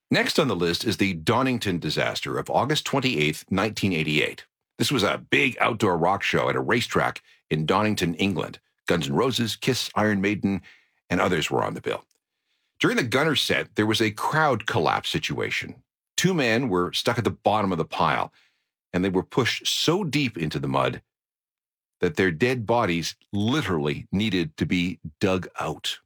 Next on the list is the Donington disaster of August 28th, 1988. This was a big outdoor rock show at a racetrack in Donington, England. Guns N' Roses, Kiss, Iron Maiden, and others were on the bill. During the gunner set, there was a crowd collapse situation. Two men were stuck at the bottom of the pile, and they were pushed so deep into the mud that their dead bodies literally needed to be dug out.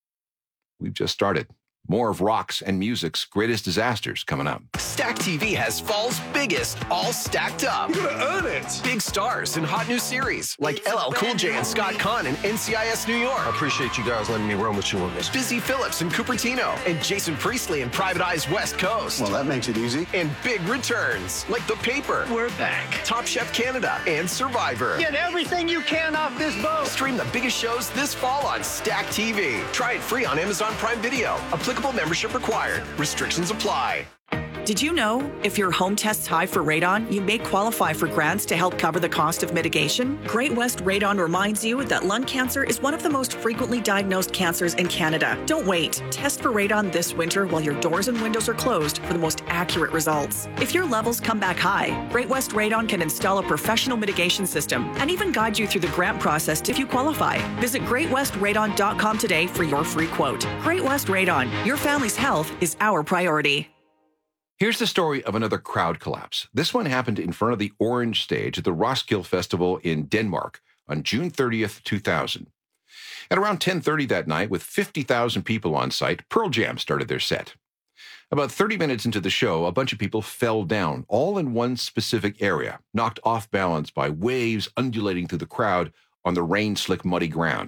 We've just started. More of rock's and music's greatest disasters coming up. Stack TV has fall's biggest, all stacked up. You're gonna earn it. Big stars in hot new series like LL Cool J and Scott Conn in NCIS New York. I appreciate you guys letting me run with you on this. Busy Phillips in Cupertino and Jason Priestley in Private Eye's West Coast. Well, that makes it easy. And big returns like The Paper. We're back. Top Chef Canada and Survivor. Get everything you can off this boat. Stream the biggest shows this fall on Stack TV. Try it free on Amazon Prime Video. Applicable membership required. Restrictions apply. Did you know if your home tests high for radon, you may qualify for grants to help cover the cost of mitigation? Great West Radon reminds you that lung cancer is one of the most frequently diagnosed cancers in Canada. Don't wait. Test for radon this winter while your doors and windows are closed for the most accurate results. If your levels come back high, Great West Radon can install a professional mitigation system and even guide you through the grant process if you qualify. Visit greatwestradon.com today for your free quote. Great West Radon. Your family's health is our priority. Here's the story of another crowd collapse. This one happened in front of the Orange Stage at the Roskilde Festival in Denmark on June 30th, 2000. At around 10:30 that night, with 50,000 people on site, Pearl Jam started their set. About 30 minutes into the show, a bunch of people fell down, all in one specific area, knocked off balance by waves undulating through the crowd on the rain-slick, muddy ground.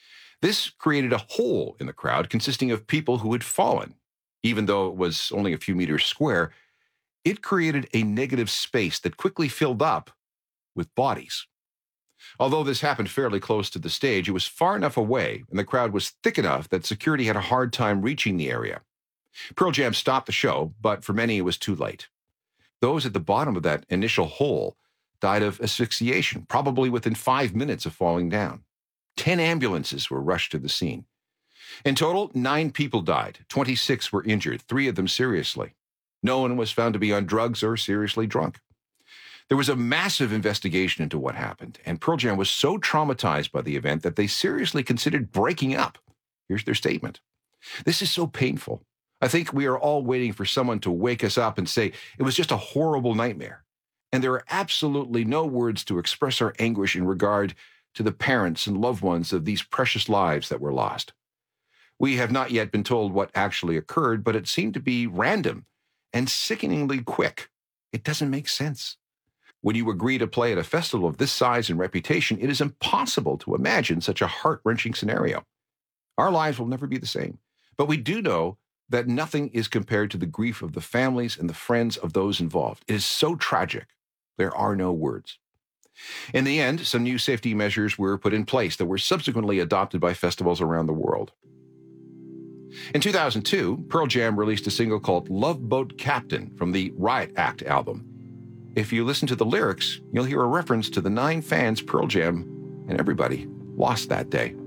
This created a hole in the crowd consisting of people who had fallen. Even though it was only a few meters square, it created a negative space that quickly filled up with bodies. Although this happened fairly close to the stage, it was far enough away and the crowd was thick enough that security had a hard time reaching the area. Pearl Jam stopped the show, but for many it was too late. Those at the bottom of that initial hole died of asphyxiation, probably within 5 minutes of falling down. 10 ambulances were rushed to the scene. In total, 9 people died. 26 were injured, 3 of them seriously. No one was found to be on drugs or seriously drunk. There was a massive investigation into what happened, and Pearl Jam was so traumatized by the event that they seriously considered breaking up. Here's their statement. "This is so painful. I think we are all waiting for someone to wake us up and say it was just a horrible nightmare. And there are absolutely no words to express our anguish in regard to the parents and loved ones of these precious lives that were lost. We have not yet been told what actually occurred, but it seemed to be random and sickeningly quick. It doesn't make sense. When you agree to play at a festival of this size and reputation, it is impossible to imagine such a heart-wrenching scenario. Our lives will never be the same, but we do know that nothing is compared to the grief of the families and the friends of those involved. It is so tragic. There are no words." In the end, some new safety measures were put in place that were subsequently adopted by festivals around the world. In 2002, Pearl Jam released a single called Love Boat Captain from the Riot Act album. If you listen to the lyrics, you'll hear a reference to the 9 fans Pearl Jam and everybody lost that day.